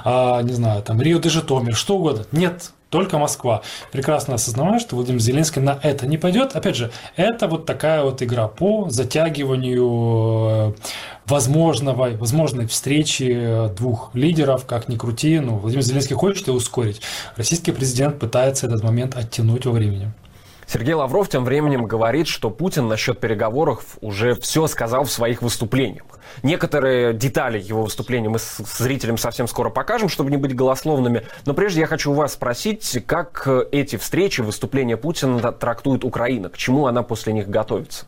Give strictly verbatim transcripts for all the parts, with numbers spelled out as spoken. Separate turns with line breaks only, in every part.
а, не знаю, там Рио-де-Житомир, что угодно. Нет. Только Москва. Прекрасно осознавая, что Владимир Зеленский на это не пойдет. Опять же, это вот такая вот игра по затягиванию возможного, возможной встречи двух лидеров, как ни крути. Ну, Владимир Зеленский хочет ее ускорить. Российский президент пытается этот момент оттянуть во времени.
Сергей Лавров тем временем говорит, что Путин насчет переговоров уже все сказал в своих выступлениях. Некоторые детали его выступления мы с зрителям совсем скоро покажем, чтобы не быть голословными. Но прежде я хочу у вас спросить, как эти встречи, выступления Путина трактует Украина? К чему она после них готовится?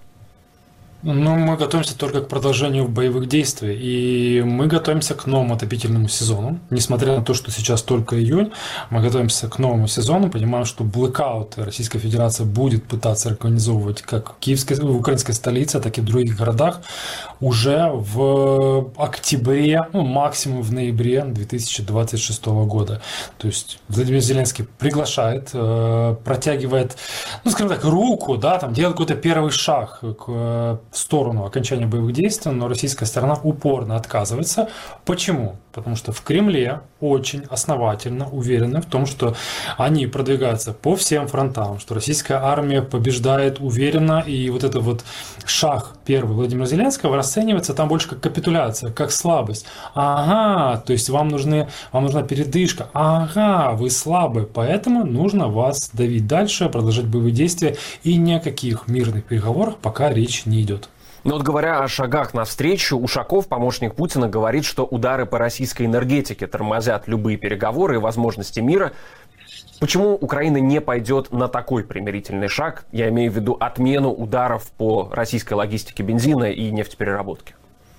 Ну, мы готовимся только к продолжению боевых действий, и мы готовимся к новому отопительному сезону. Несмотря на то, что сейчас только июнь, мы готовимся к новому сезону, понимаем, что блэкаут Российская Федерация будет пытаться организовывать как в киевской, в украинской столице, так и в других городах уже в октябре, ну, максимум в ноябре две тысячи двадцать шестого года. То есть Владимир Зеленский приглашает, протягивает, ну, скажем так, руку, да, там делает какой-то первый шаг к в сторону окончания боевых действий, но российская сторона упорно отказывается. Почему? Потому что в Кремле очень основательно уверены в том, что они продвигаются по всем фронтам, что российская армия побеждает уверенно, и вот этот вот шаг первый Владимира Зеленского расценивается там больше как капитуляция, как слабость. Ага, то есть вам, нужны, вам нужна передышка. Ага, вы слабы, поэтому нужно вас давить дальше, продолжать боевые действия, и ни о каких мирных переговорах пока речь не идет.
Но вот говоря о шагах навстречу, Ушаков, помощник Путина, говорит, что удары по российской энергетике тормозят любые переговоры и возможности мира. Почему Украина не пойдет на такой примирительный шаг? Я имею в виду отмену ударов по российской логистике бензина и нефтепереработки.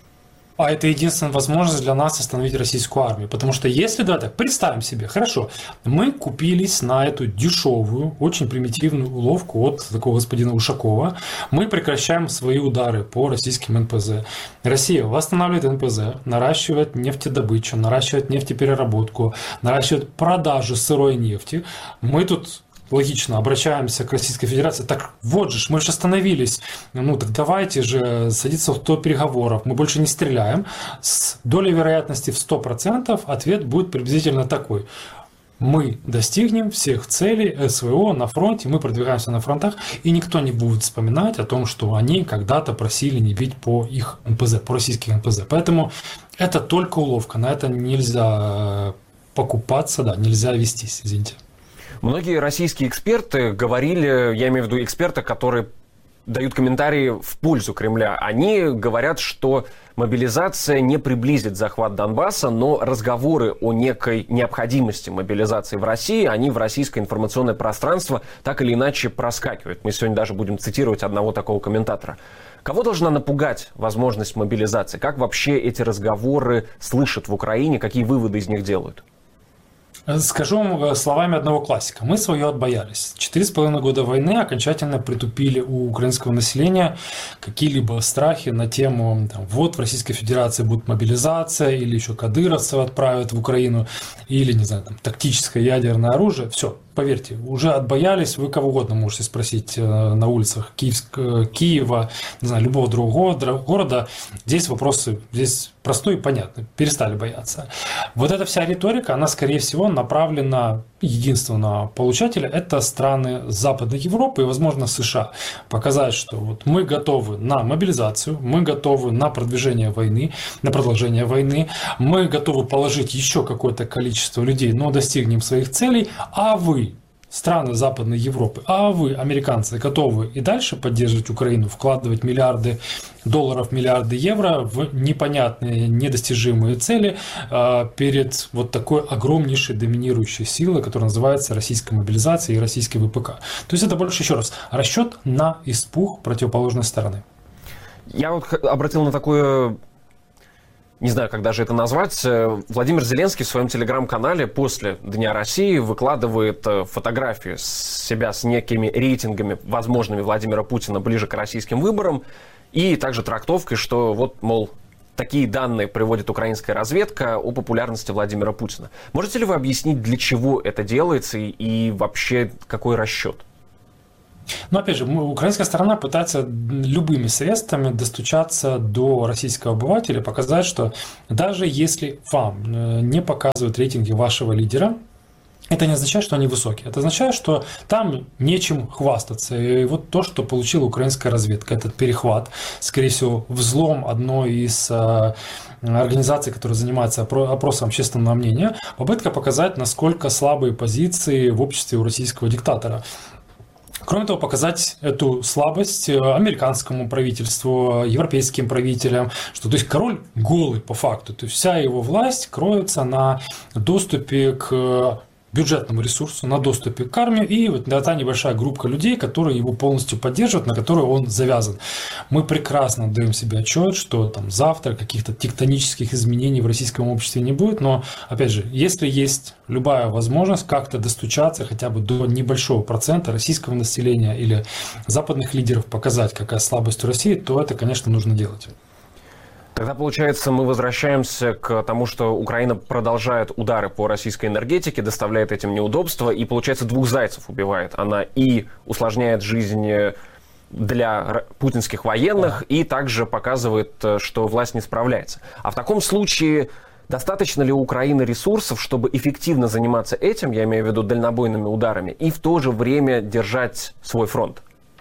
А это единственная возможность для нас остановить российскую армию. Потому что если, да, так, представим себе, хорошо, мы купились на эту дешевую, очень примитивную уловку от такого господина Ушакова, мы прекращаем свои удары по российским эн пэ зэ. Россия восстанавливает эн пэ зэ, наращивает нефтедобычу, наращивает нефтепереработку, наращивает продажу сырой нефти. Мы тут... логично, обращаемся к Российской Федерации. Так вот же, мы же остановились. Ну так давайте же садиться в стол переговоров. Мы больше не стреляем. С долей вероятности в сто процентов ответ будет приблизительно такой. Мы достигнем всех целей эс вэ о на фронте, мы продвигаемся на фронтах, и никто не будет вспоминать о том, что они когда-то просили не бить по их эн пэ зэ, по российским эн пэ зэ. Поэтому это только уловка, на это нельзя покупаться, да, нельзя вестись, извините.
Многие российские эксперты говорили, я имею в виду эксперты, которые дают комментарии в пользу Кремля, они говорят, что мобилизация не приблизит захват Донбасса, но разговоры о некой необходимости мобилизации в России, они в российское информационное пространство так или иначе проскакивают. Мы сегодня даже будем цитировать одного такого комментатора. Кого должна напугать возможность мобилизации? Как вообще эти разговоры слышат в Украине? Какие выводы из них делают?
Скажу вам словами одного классика. Мы свое отбоялись. Четыре с половиной года войны окончательно притупили у украинского населения какие-либо страхи на тему, там, вот в Российской Федерации будет мобилизация, или еще кадыровцев отправят в Украину, или, не знаю, там, тактическое ядерное оружие. Все, поверьте, уже отбоялись. Вы кого угодно можете спросить на улицах Киевск, Киева, не знаю, любого другого города. Здесь вопросы, здесь простой и понятный. Перестали бояться. Вот эта вся риторика, она, скорее всего, направлена единственного получателя – это страны Западной Европы и, возможно, США. Показать, что вот мы готовы на мобилизацию, мы готовы на продвижение войны, на продолжение войны, мы готовы положить еще какое-то количество людей, но достигнем своих целей, а вы, страны Западной Европы, а вы, американцы, готовы и дальше поддерживать Украину, вкладывать миллиарды долларов, миллиарды евро в непонятные, недостижимые цели э, перед вот такой огромнейшей доминирующей силой, которая называется российская мобилизация и российский вэ пэ ка. То есть это больше, еще раз, расчет на испуг противоположной стороны.
Я вот обратил на такое... Не знаю, как даже это назвать. Владимир Зеленский в своем телеграм-канале после Дня России выкладывает фотографии себя с некими рейтингами возможными Владимира Путина ближе к российским выборам и также трактовкой, что вот, мол, такие данные приводит украинская разведка о популярности Владимира Путина. Можете ли вы объяснить, для чего это делается и, и вообще какой расчет?
Но опять же, украинская сторона пытается любыми средствами достучаться до российского обывателя, показать, что даже если вам не показывают рейтинги вашего лидера, это не означает, что они высокие. Это означает, что там нечем хвастаться. И вот то, что получила украинская разведка, этот перехват, скорее всего, взлом одной из организаций, которая занимается опросом общественного мнения, попытка показать, насколько слабые позиции в обществе у российского диктатора. Кроме того, показать эту слабость американскому правительству, европейским правителям, что то есть король голый по факту, то есть вся его власть кроется на доступе к бюджетному ресурсу, на доступе к армии, и вот та небольшая группа людей, которые его полностью поддерживают, на которую он завязан. Мы прекрасно даем себе отчет, что там завтра каких-то тектонических изменений в российском обществе не будет, но, опять же, если есть любая возможность как-то достучаться хотя бы до небольшого процента российского населения или западных лидеров, показать, какая слабость у России, то это, конечно, нужно делать.
Тогда, получается, мы возвращаемся к тому, что Украина продолжает удары по российской энергетике, доставляет этим неудобства и, получается, двух зайцев убивает. Она и усложняет жизнь для путинских военных, и также показывает, что власть не справляется. А в таком случае достаточно ли у Украины ресурсов, чтобы эффективно заниматься этим, я имею в виду дальнобойными ударами, и в то же время держать свой фронт?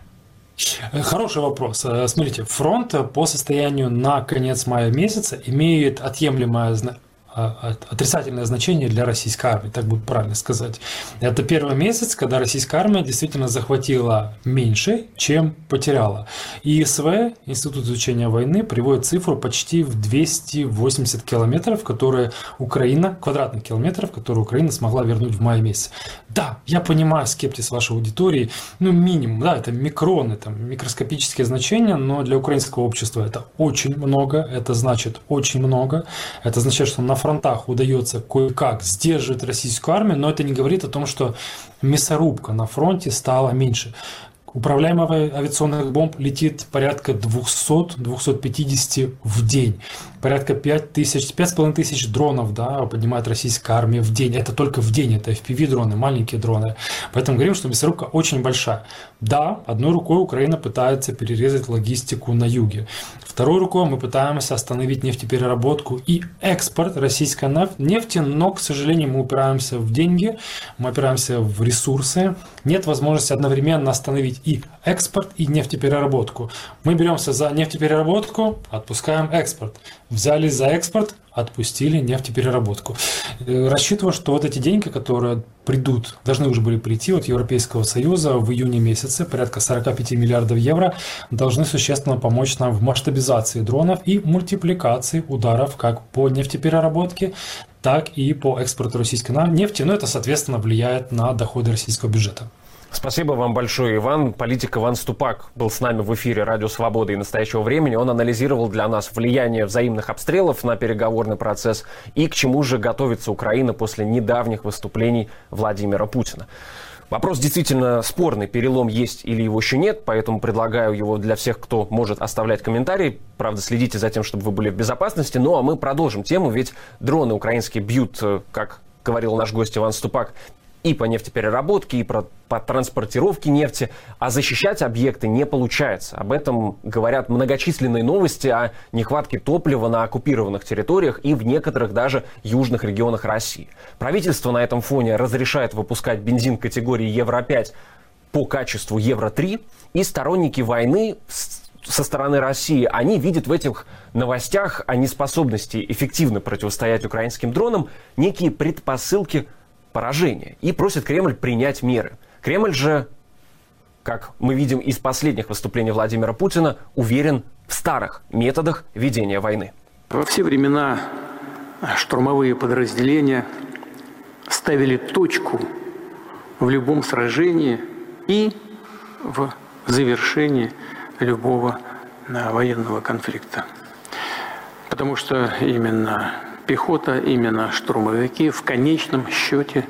Хороший вопрос. Смотрите, фронт по состоянию на конец мая месяца имеет отъемлемое отрицательное значение для российской армии, так будет правильно сказать. Это первый месяц, когда российская армия действительно захватила меньше, чем потеряла. ИСВ, Институт изучения войны, приводит цифру почти в двести восемьдесят километров, которые Украина, квадратных километров, которые Украина смогла вернуть в мае месяце. Да, я понимаю скептиз вашей аудитории, ну минимум, да, это микроны, там, микроскопические значения, но для украинского общества это очень много, это значит очень много, это означает, что на фронтах удается кое-как сдерживать российскую армию, но это не говорит о том, что мясорубка на фронте стала меньше. Управляемых авиационных бомб летит порядка двести - двести пятьдесят в день. Порядка пять тысяч, пять с половиной тысяч дронов, да, поднимает российская армия в день. Это только в день, это эф пи ви-дроны, маленькие дроны. Поэтому говорим, что мясорубка очень большая. Да, одной рукой Украина пытается перерезать логистику на юге. Второй рукой мы пытаемся остановить нефтепереработку и экспорт российской нефти, но, к сожалению, мы упираемся в деньги, мы опираемся в ресурсы. Нет возможности одновременно остановить и экспорт, и нефтепереработку. Мы беремся за нефтепереработку, отпускаем экспорт. Взялись за экспорт, отпустили нефтепереработку. Рассчитываю, что вот эти деньги, которые придут, должны уже были прийти от Европейского Союза в июне месяце, порядка сорок пять миллиардов евро, должны существенно помочь нам в масштабизации дронов и мультипликации ударов как по нефтепереработке, так и по экспорту российской нефти. Но это, соответственно, влияет на доходы российского бюджета.
Спасибо вам большое, Иван. Политик Иван Ступак был с нами в эфире «Радио Свобода» и «Настоящего времени». Он анализировал для нас влияние взаимных обстрелов на переговорный процесс и к чему же готовится Украина после недавних выступлений Владимира Путина. Вопрос действительно спорный, перелом есть или его еще нет, поэтому предлагаю его для всех, кто может оставлять комментарии. Правда, следите за тем, чтобы вы были в безопасности. Ну а мы продолжим тему, ведь дроны украинские бьют, как говорил наш гость Иван Ступак, и по нефтепереработке, и про, по транспортировке нефти, а защищать объекты не получается. Об этом говорят многочисленные новости о нехватке топлива на оккупированных территориях и в некоторых даже южных регионах России. Правительство на этом фоне разрешает выпускать бензин категории Евро пять по качеству Евро три, и сторонники войны со стороны России, они видят в этих новостях о неспособности эффективно противостоять украинским дронам некие предпосылки поражения и просит Кремль принять меры. Кремль же, как мы видим из последних выступлений Владимира Путина, уверен в старых методах ведения войны.
Во все времена штурмовые подразделения ставили точку в любом сражении и в завершении любого военного конфликта. Потому что именно пехота, именно штурмовики в конечном счете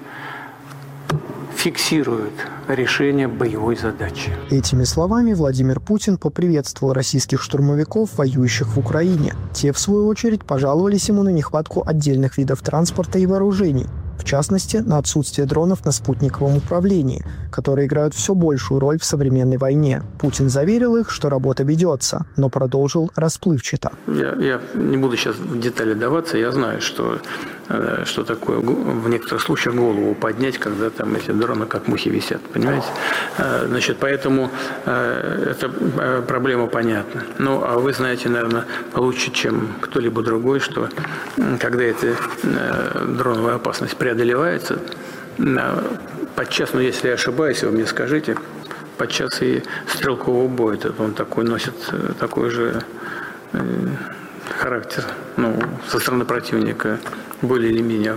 фиксируют решение боевой задачи.
Этими словами Владимир Путин поприветствовал российских штурмовиков, воюющих в Украине. Те, в свою очередь, пожаловались ему на нехватку отдельных видов транспорта и вооружений. В в частности, на отсутствие дронов на спутниковом управлении, которые играют все большую роль в современной войне. Путин заверил их, что работа ведется, но продолжил расплывчато.
Я, я не буду сейчас в детали даваться, я знаю, что, что такое в некоторых случаях голову поднять, когда там эти дроны как мухи висят, понимаете? Значит, поэтому эта проблема понятна. Ну, а вы знаете, наверное, лучше, чем кто-либо другой, что когда эта дроновая опасность преодолевается, подчас, ну, если я ошибаюсь, вы мне скажите, подчас и стрелкового боя, он такой носит такой же характер, ну, со стороны противника более или менее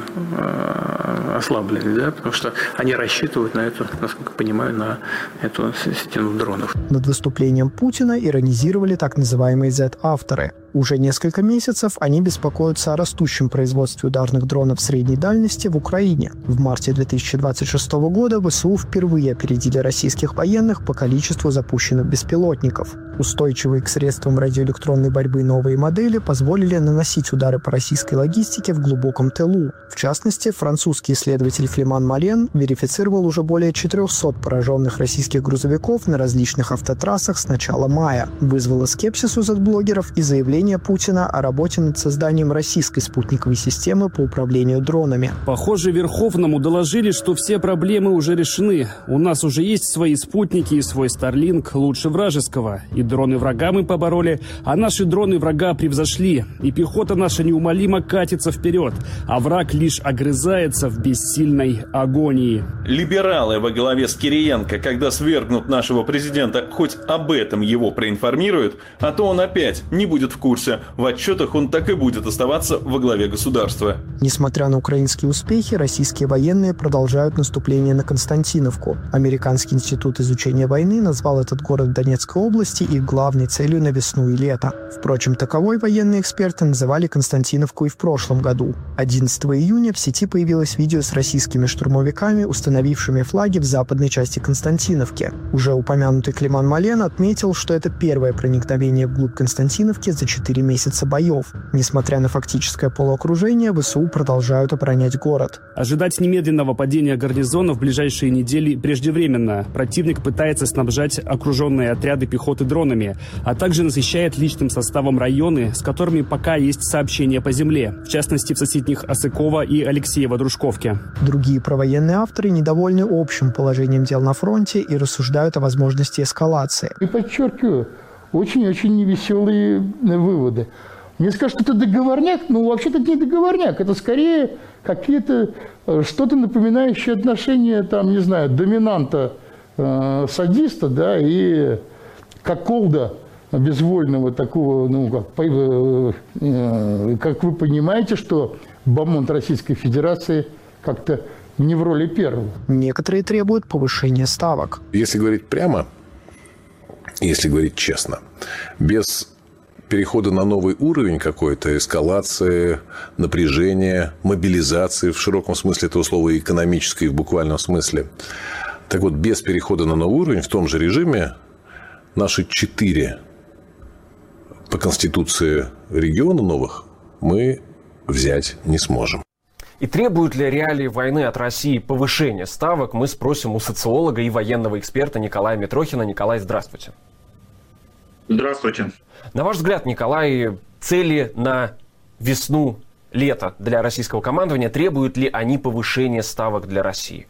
ослабленный, да, потому что они рассчитывают на эту, насколько я понимаю, на эту систему дронов.
Над выступлением Путина иронизировали так называемые зет-авторы. Уже несколько месяцев они беспокоятся о растущем производстве ударных дронов средней дальности в Украине. В марте две тысячи двадцать шестого года ВСУ впервые опередили российских военных по количеству запущенных беспилотников. Устойчивые к средствам радиоэлектронной борьбы новые модели позволили наносить удары по российской логистике в глубоком тылу. В частности, французский исследователь Климан Мален верифицировал уже более четырехсот пораженных российских грузовиков на различных автотрассах с начала мая. Вызвало скепсис у зет-блогеров и заявление Путина о работе над созданием российской спутниковой системы по управлению дронами.
Похоже, Верховному доложили, что все проблемы уже решены. У нас уже есть свои спутники и свой Starlink лучше вражеского. И дроны врага мы побороли, а наши дроны врага превзошли. И пехота наша неумолимо катится вперед, а враг лишь огрызается в бессильной агонии.
Либералы во главе с Кириенко, когда свергнут нашего президента, хоть об этом его проинформируют, а то он опять не будет в курсе. В отчетах он так и будет оставаться во главе государства.
Несмотря на украинские успехи, российские военные продолжают наступление на Константиновку. Американский институт изучения войны назвал этот город в Донецкой области их главной целью на весну и лето. Впрочем, таковой военные эксперты называли Константиновку и в прошлом году. одиннадцатого июня в сети появилось видео с российскими штурмовиками, установившими флаги в западной части Константиновки. Уже упомянутый Климан Мален отметил, что это первое проникновение вглубь Константиновки за четыре месяца боев. Несмотря на фактическое полуокружение, ВСУ продолжают оборонять город.
Ожидать немедленного падения гарнизона в ближайшие недели преждевременно. Противник пытается снабжать окруженные отряды пехоты дронами, а также насыщает личным составом районы, с которыми пока есть сообщения по земле, в частности в соседних Осыково и Алексеево-Дружковке.
Другие провоенные авторы недовольны общим положением дел на фронте и рассуждают о возможности эскалации.
И подчеркиваю, очень-очень невеселые выводы. Мне скажут, что это договорняк, но вообще-то это не договорняк, это скорее какие-то, что-то напоминающее отношения, там, не знаю, доминанта, э, садиста, да, и коколда безвольного такого, ну, как, э, э, как вы понимаете, что бомонд Российской Федерации как-то не в роли первого.
Некоторые требуют повышения ставок.
Если говорить прямо, если говорить честно, без перехода на новый уровень какой-то, эскалации, напряжения, мобилизации в широком смысле этого слова, экономической и в буквальном смысле. Так вот, без перехода на новый уровень в том же режиме наши четыре по Конституции региона новых мы взять не сможем.
И требуют ли реалии войны от России повышения ставок, мы спросим у социолога и военного эксперта Николая Митрохина. Николай, здравствуйте.
Здравствуйте.
На ваш взгляд, Николай, цели на весну-лето для российского командования, требуют ли они повышения ставок для России?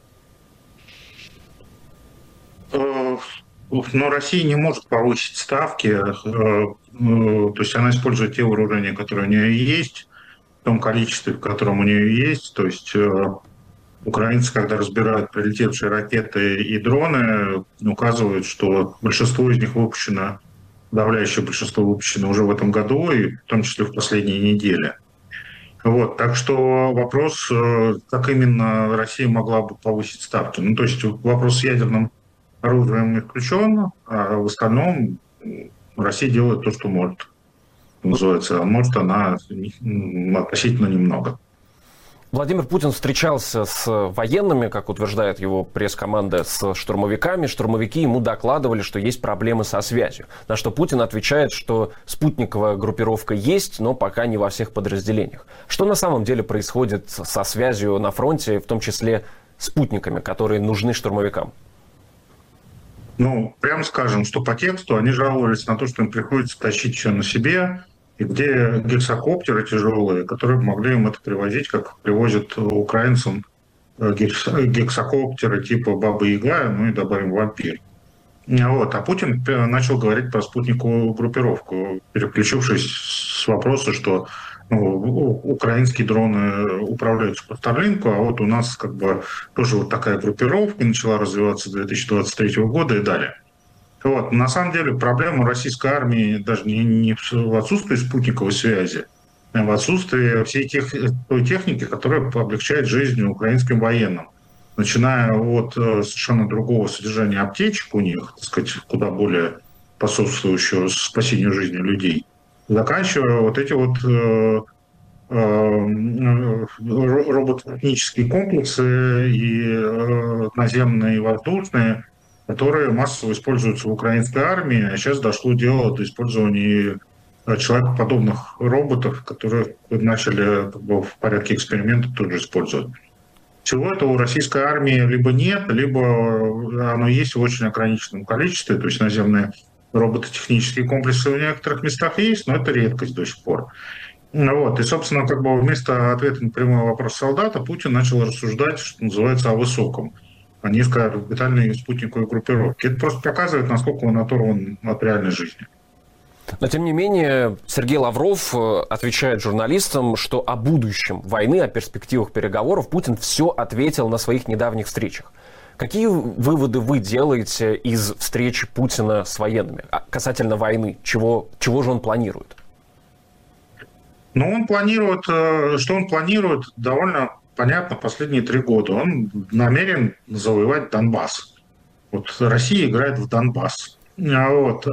Но Россия не может повысить ставки, то есть она использует те вооружения, которые у нее есть, в том количестве, в котором у нее есть. То есть украинцы, когда разбирают прилетевшие ракеты и дроны, указывают, что большинство из них выпущено, подавляющее большинство выпущено уже в этом году, и в том числе в последние недели. Вот, так что вопрос, как именно Россия могла бы повысить ставки. Ну, то есть вопрос с ядерным оружием исключен, а в остальном Россия делает то, что может. Называется, а может она относительно немного.
Владимир Путин встречался с военными, как утверждает его пресс-команда, с штурмовиками. Штурмовики ему докладывали, что есть проблемы со связью. На что Путин отвечает, что спутниковая группировка есть, но пока не во всех подразделениях. Что на самом деле происходит со связью на фронте, в том числе спутниками, которые нужны штурмовикам?
Ну, прямо скажем, что по тексту они жаловались на то, что им приходится тащить все на себе, и где гексакоптеры тяжелые, которые могли им это привозить, как привозят украинцам гексакоптеры типа Баба-Яга, ну и добавим вампир. Вот. А Путин начал говорить про спутниковую группировку, переключившись с вопроса, что ну, украинские дроны управляются по Старлинку, а вот у нас как бы тоже вот такая группировка начала развиваться с две тысячи двадцать третьего года и далее. Вот. На самом деле проблема российской армии даже не, не в отсутствии спутниковой связи, а в отсутствии всей тех, той техники, которая облегчает жизнь украинским военным. Начиная от совершенно другого содержания аптечек у них, так сказать, куда более способствующего спасению жизни людей, заканчивая вот эти вот э, э, робототехнические комплексы и э, наземные и воздушные, которые массово используются в украинской армии, а сейчас дошло дело до использования человекоподобных роботов, которые начали как бы, в порядке эксперимента тоже использовать. Всего этого у российской армии либо нет, либо оно есть в очень ограниченном количестве, то есть наземные робототехнические комплексы в некоторых местах есть, но это редкость до сих пор. Вот. И, собственно, как бы вместо ответа на прямой вопрос солдата Путин начал рассуждать, что называется, о высоком, о низкоорбитальной спутниковой группировке. Это просто показывает, насколько он оторван от реальной жизни.
Но, тем не менее, Сергей Лавров отвечает журналистам, что о будущем войны, о перспективах переговоров Путин все ответил на своих недавних встречах. Какие выводы вы делаете из встречи Путина с военными касательно войны? Чего, чего же он планирует?
Ну, он планирует, что он планирует, довольно понятно, последние три года. Он намерен завоевать Донбасс. Вот Россия играет в Донбасс. Вот.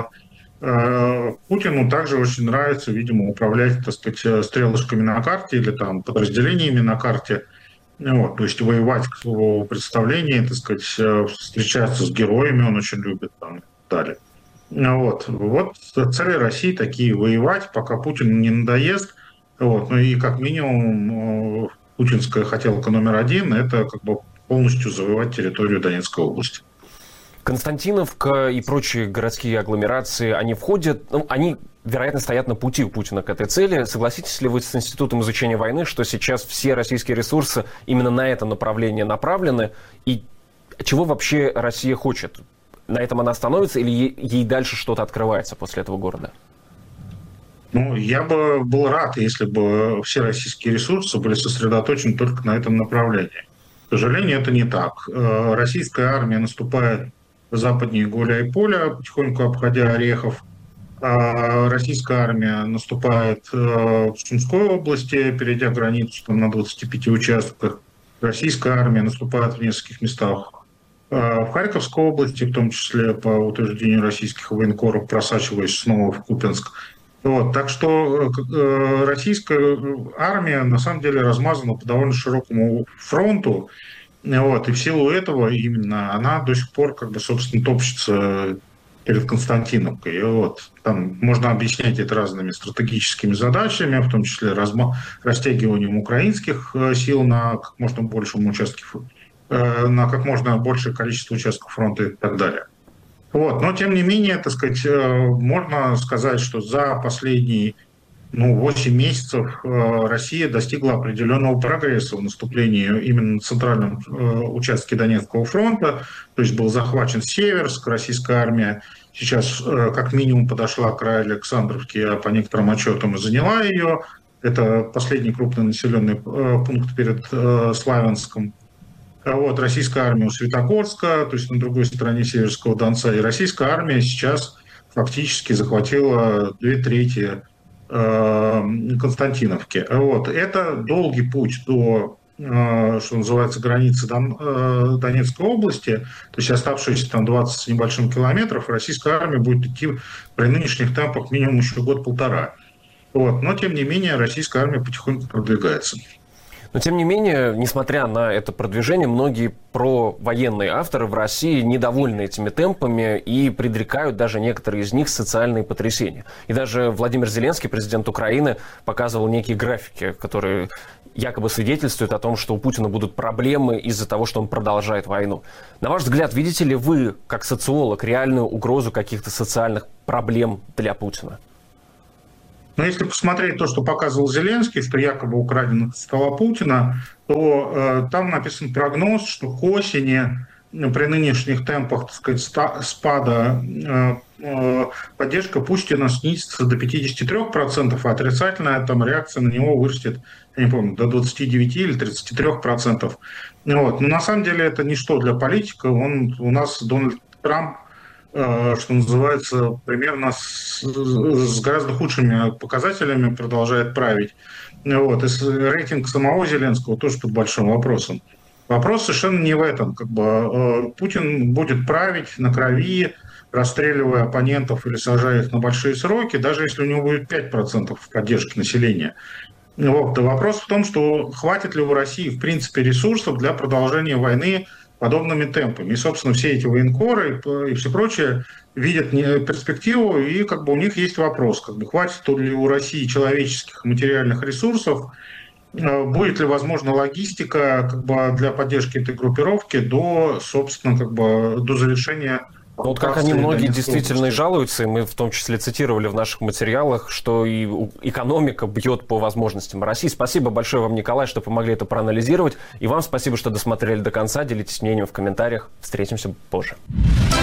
Путину также очень нравится, видимо, управлять, так сказать, стрелочками на карте или там подразделениями на карте. Вот, то есть воевать к его представлению, так сказать, встречаться с героями он очень любит там, и так далее. Вот. Вот цели России такие: воевать, пока Путин не надоест. Вот. Ну и как минимум путинская хотелка номер один – это как бы полностью завоевать территорию Донецкой области.
Константиновка и прочие городские агломерации, они входят, ну, они, вероятно, стоят на пути у Путина к этой цели. Согласитесь ли вы с Институтом изучения войны, что сейчас все российские ресурсы именно на это направление направлены? И чего вообще Россия хочет? На этом она остановится или ей дальше что-то открывается после этого города?
Ну, я бы был рад, если бы все российские ресурсы были сосредоточены только на этом направлении. К сожалению, это не так. Российская армия наступает западнее Гуляй-Поля, потихоньку обходя Орехов. А российская армия наступает в Сумской области, перейдя границу там, на двадцати пяти участках. Российская армия наступает в нескольких местах в Харьковской области, в том числе по утверждению российских военкоров, просачиваясь снова в Купянск. Вот, так что э, российская армия на самом деле размазана по довольно широкому фронту. Вот, и в силу этого именно она до сих пор, как бы, собственно, топчется перед Константиновкой. И вот, там можно объяснять это разными стратегическими задачами, в том числе разма- растягиванием украинских сил на как можно большем участке, э, на как можно большее количество участков фронта и так далее. Вот. Но, тем не менее, так сказать, можно сказать, что за последние ну, восемь месяцев Россия достигла определенного прогресса в наступлении именно на центральном участке Донецкого фронта. То есть был захвачен Северск, российская армия сейчас как минимум подошла к краю Александровки, а по некоторым отчетам и заняла ее. Это последний крупный населенный пункт перед Славянском. Вот, российская армия у Светогорска, то есть на другой стороне Северского Донца, и российская армия сейчас фактически захватила две трети э, Константиновки. Вот. Это долгий путь до, э, что называется, границы Дон, э, Донецкой области, то есть оставшиеся там двадцать с небольшим километров, российская армия будет идти при нынешних темпах минимум еще год-полтора. Вот. Но, тем не менее, российская армия потихоньку продвигается.
Но, тем не менее, несмотря на это продвижение, многие провоенные авторы в России недовольны этими темпами и предрекают даже некоторые из них социальные потрясения. И даже Владимир Зеленский, президент Украины, показывал некие графики, которые якобы свидетельствуют о том, что у Путина будут проблемы из-за того, что он продолжает войну. На ваш взгляд, видите ли вы, как социолог, реальную угрозу каких-то социальных проблем для Путина?
Но если посмотреть то, что показывал Зеленский, что якобы украдено от стола Путина, то э, там написан прогноз, что к осени при нынешних темпах, так сказать, ста, спада э, э, поддержка Путина снизится до пятидесяти трёх процентов, а отрицательная там реакция на него вырастет, я не помню, до двадцати девяти или тридцати трёх процентов. Вот. Но на самом деле это ничто для политика. Он, у нас Дональд Трамп, что называется, примерно с, с гораздо худшими показателями продолжает править. Вот. И рейтинг самого Зеленского тоже под большим вопросом. Вопрос совершенно не в этом. Как бы, Путин будет править на крови, расстреливая оппонентов или сажая их на большие сроки, даже если у него будет пять процентов поддержки населения. Вот. И вопрос в том, что хватит ли у России в принципе ресурсов для продолжения войны подобными темпами. И, собственно, все эти военкоры и все прочее видят перспективу, и как бы у них есть вопрос, как бы, хватит ли у России человеческих и материальных ресурсов, будет ли возможна логистика как бы, для поддержки этой группировки до, собственно, как бы, до завершения.
Вот как они многие действительно и жалуются, и мы в том числе цитировали в наших материалах, что и экономика бьет по возможностям России. Спасибо большое вам, Николай, что помогли это проанализировать. И вам спасибо, что досмотрели до конца. Делитесь мнением в комментариях. Встретимся позже.